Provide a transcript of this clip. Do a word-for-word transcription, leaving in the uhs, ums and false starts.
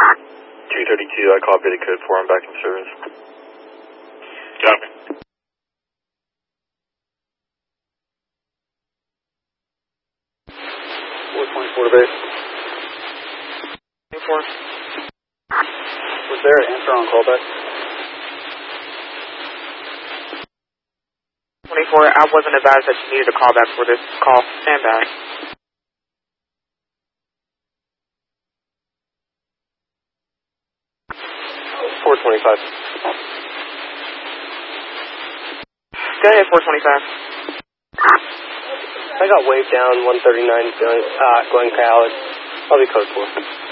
two thirty-two, I copy the code four, I'm back in service. Copy. four twenty-four to base. twenty-four. Was there an answer on callback? twenty-four, I wasn't advised that you needed a callback for this call. Stand by. four twenty-five. Go ahead, four twenty-five. I got waved down one thirty-nine, uh, going Cal. I'll be code four.